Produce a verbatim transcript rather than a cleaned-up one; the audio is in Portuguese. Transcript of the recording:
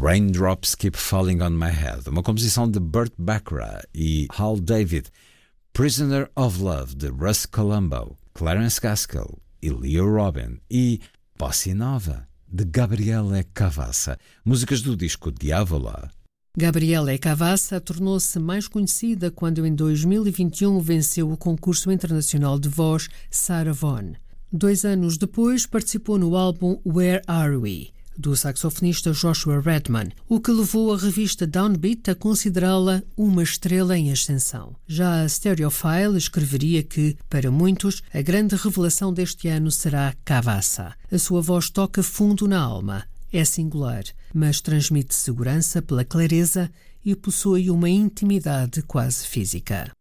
Raindrops Keep Falling on My Head, uma composição de Burt Bacharach e Hal David, Prisoner of Love, de Russ Columbo, Clarence Gaskell e Leo Robin, e Bossa Nova, de Gabriele Cavassa, músicas do disco Diavola. Gabriele Cavassa tornou-se mais conhecida quando em dois mil e vinte e um venceu o concurso internacional de voz Sarah Vaughan. Dois anos depois participou no álbum Where Are We?, do saxofonista Joshua Redman, o que levou a revista Downbeat a considerá-la uma estrela em ascensão. Já a Stereophile escreveria que, para muitos, a grande revelação deste ano será Cavassa. A sua voz toca fundo na alma, é singular, mas transmite segurança pela clareza e possui uma intimidade quase física.